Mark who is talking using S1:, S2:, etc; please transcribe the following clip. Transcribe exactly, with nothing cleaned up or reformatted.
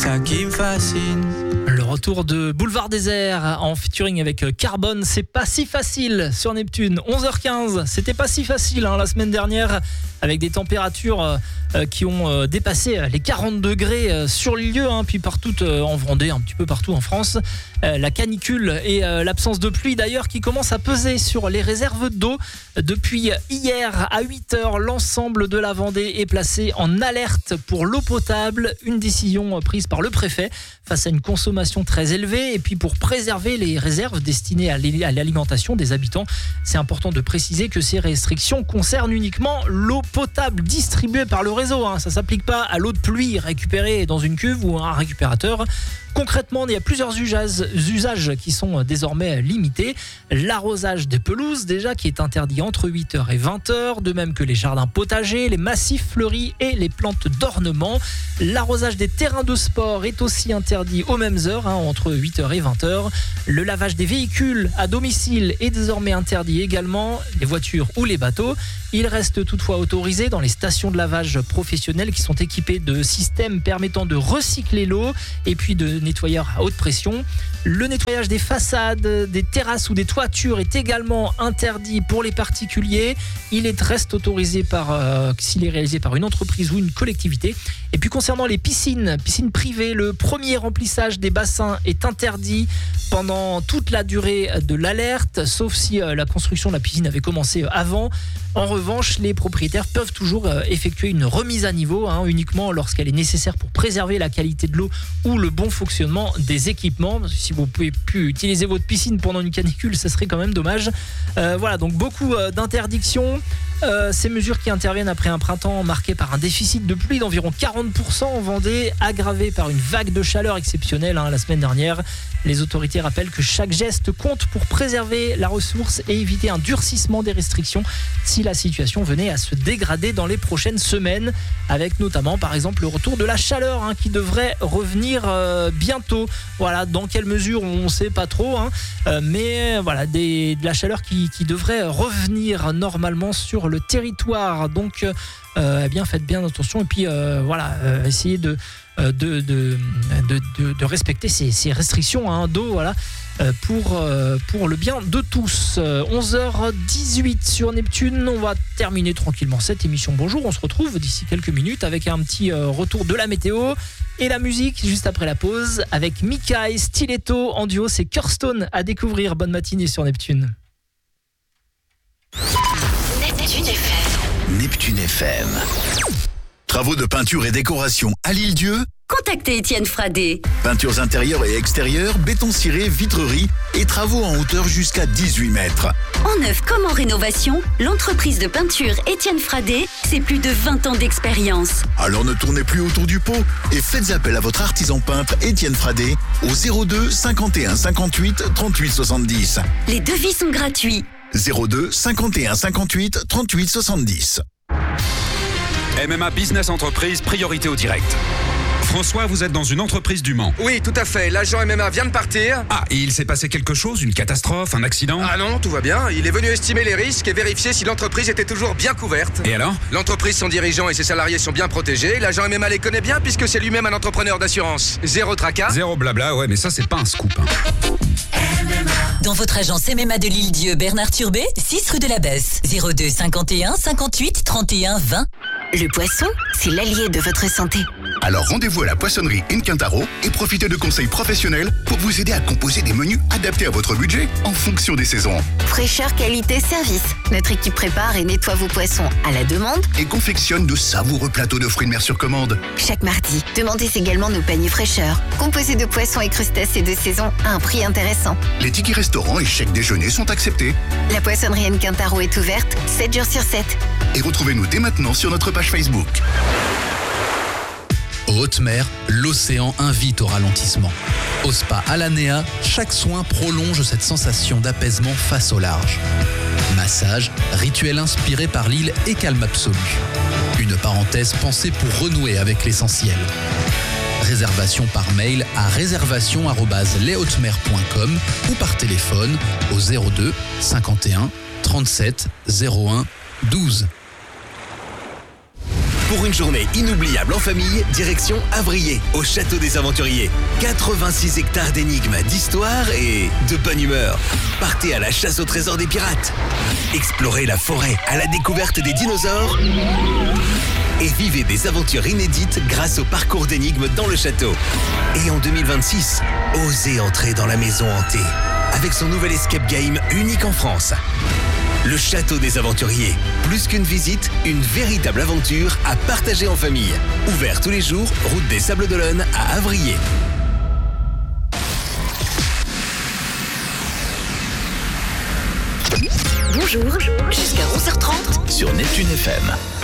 S1: ça qui me fascine.
S2: Le retour de Boulevard Désert en featuring avec Carbone, c'est pas si facile sur Neptune. onze heures quinze, c'était pas si facile hein, la semaine dernière avec des températures euh, qui ont euh, dépassé les quarante degrés euh, sur le lieu, hein, puis partout euh, en Vendée, un petit peu partout en France. Euh, la canicule et euh, l'absence de pluie d'ailleurs qui commence à peser sur les réserves d'eau. Depuis hier à huit heures, l'ensemble de la Vendée est placé en alerte pour l'eau potable. Une décision prise par le préfet face à une consommation très élevée et puis pour préserver les réserves destinées à l'alimentation des habitants. C'est important de préciser que ces restrictions concernent uniquement l'eau potable distribuée par le réseau. Ça ne s'applique pas à l'eau de pluie récupérée dans une cuve ou un récupérateur. Concrètement, il y a plusieurs usages, usages qui sont désormais limités. L'arrosage des pelouses, déjà, qui est interdit entre huit heures et vingt heures, de même que les jardins potagers, les massifs fleuris et les plantes d'ornement. L'arrosage des terrains de sport est aussi interdit aux mêmes heures, hein, entre huit heures et vingt heures. Le lavage des véhicules à domicile est désormais interdit également, les voitures ou les bateaux. Il reste toutefois autorisé dans les stations de lavage professionnelles qui sont équipées de systèmes permettant de recycler l'eau et puis de nettoyeurs à haute pression. Le nettoyage des façades, des terrasses ou des toitures est également interdit pour les particuliers. Il est reste autorisé par, euh, s'il est réalisé par une entreprise ou une collectivité. Et puis concernant les piscines, piscines privées, le premier remplissage des bassins est interdit pendant toute la durée de l'alerte, sauf si euh, la construction de la piscine avait commencé avant. En revanche, les propriétaires peuvent toujours euh, effectuer une remise à niveau, hein, uniquement lorsqu'elle est nécessaire pour préserver la qualité de l'eau ou le bon fonctionnement des équipements. Si vous ne pouvez plus utiliser votre piscine pendant une canicule, ça serait quand même dommage. Euh, voilà, donc beaucoup euh, d'interdictions. Euh, ces mesures qui interviennent après un printemps marqué par un déficit de pluie d'environ quarante pour cent en Vendée, aggravé par une vague de chaleur exceptionnelle hein, la semaine dernière. Les autorités rappellent que chaque geste compte pour préserver la ressource et éviter un durcissement des restrictions si la situation venait à se dégrader dans les prochaines semaines, avec notamment par exemple le retour de la chaleur hein, qui devrait revenir euh, bientôt. Voilà, dans quelle mesure on ne sait pas trop, hein, euh, mais voilà, des, de la chaleur qui, qui devrait revenir normalement sur le territoire. Donc euh, eh bien faites bien attention et puis euh, voilà, euh, essayez de De, de, de, de, de respecter ces, ces restrictions hein, d'eau voilà, pour, pour le bien de tous. onze heures dix-huit sur Neptune, on va terminer tranquillement cette émission. Bonjour, on se retrouve d'ici quelques minutes avec un petit retour de la météo et la musique juste après la pause avec Mika et Stiletto en duo, c'est Kirstone à découvrir. Bonne matinée sur Neptune.
S3: Neptune F M.
S4: Neptune F M. Travaux de peinture et décoration à l'Île-Dieu?
S3: Contactez Étienne Fradé.
S4: Peintures intérieures et extérieures, béton ciré, vitrerie et travaux en hauteur jusqu'à dix-huit mètres.
S3: En neuf comme en rénovation, l'entreprise de peinture Étienne Fradé, c'est plus de vingt ans d'expérience.
S4: Alors ne tournez plus autour du pot et faites appel à votre artisan peintre Étienne Fradé au zéro deux cinquante et un cinquante-huit trente-huit soixante-dix.
S3: Les devis sont gratuits.
S4: zéro deux cinquante et un cinquante-huit trente-huit soixante-dix.
S5: M M A Business Entreprise, priorité au direct. François, vous êtes dans une entreprise du Mans.
S6: Oui, tout à fait. L'agent M M A vient de partir.
S5: Ah, et il s'est passé quelque chose? Une catastrophe? Un accident?
S6: Ah non, tout va bien. Il est venu estimer les risques et vérifier si l'entreprise était toujours bien couverte.
S5: Et alors?
S6: L'entreprise, son dirigeant et ses salariés sont bien protégés. L'agent M M A les connaît bien puisque c'est lui-même un entrepreneur d'assurance. Zéro tracas.
S5: Zéro blabla, ouais, mais ça, c'est pas un scoop. Hein.
S7: Dans votre agence M M A de l'Île-Dieu, Bernard Turbet, six rue de la Besse. zéro deux cinquante et un cinquante-huit trente et un vingt.
S3: Le poisson, c'est l'allié de votre santé.
S8: Alors rendez-vous à la poissonnerie Incantaro et profitez de conseils professionnels pour vous aider à composer des menus adaptés à votre budget en fonction des saisons.
S3: Fraîcheur, qualité, service. Notre équipe prépare et nettoie vos poissons à la demande
S8: et confectionne de savoureux plateaux de fruits de mer sur commande.
S3: Chaque mardi, demandez également nos paniers fraîcheur, composés de poissons et crustacés de saison à un prix intéressant.
S8: Les tickets restaurants et chèques déjeuner sont acceptés.
S3: La poissonnerie Incantaro est ouverte sept jours sur sept.
S8: Et retrouvez-nous dès maintenant sur notre page Facebook.
S9: Haute mer, l'océan invite au ralentissement. Au spa Alanea, chaque soin prolonge cette sensation d'apaisement face au large. Massage, rituel inspiré par l'île et calme absolu. Une parenthèse pensée pour renouer avec l'essentiel. Réservation par mail à réservation arobase les hautes mers point com ou par téléphone au zéro deux cinquante et un trente-sept zéro un douze.
S1: Pour une journée inoubliable en famille, direction Avrier, au Château des Aventuriers. quatre-vingt-six hectares d'énigmes, d'histoire et de bonne humeur. Partez à la chasse au trésor des pirates. Explorez la forêt à la découverte des dinosaures. Et vivez des aventures inédites grâce au parcours d'énigmes dans le château. Et en deux mille vingt-six, osez entrer dans la maison hantée avec son nouvel escape game unique en France. Le Château des Aventuriers. Plus qu'une visite, une véritable aventure à partager en famille. Ouvert tous les jours, route des Sables d'Olonne à Avrier.
S3: Bonjour, jusqu'à onze heures trente
S4: Sur Neptune F M.